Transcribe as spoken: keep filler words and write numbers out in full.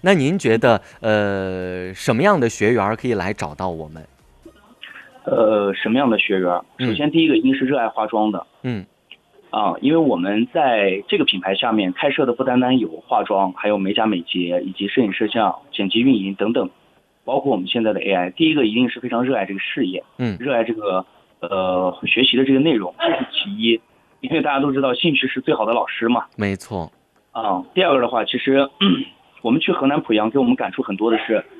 那您觉得呃什么样的学员可以来找到我们？ 呃，什么样的学员？首嗯先，第一个一定是热爱化妆的嗯啊，因为我们在这个品牌下面开设的不单单有化妆，还有美甲美睫以及摄影摄像、剪辑运营等等，包括我们现在的 A I。第一个一定是非常热爱这个事业， 嗯， 热爱这个呃学习的这个内容，这是其一。因为大家都知道兴趣是最好的老师嘛。 没错。 啊，第二个的话，其实我们去河南濮阳给我们感触很多的是，